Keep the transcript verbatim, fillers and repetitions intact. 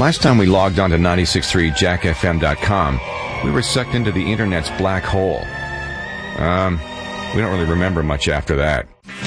Last time we logged on to ninety-six point three jack f m dot com, we were sucked into the internet's black hole. Um, we don't really remember much after that.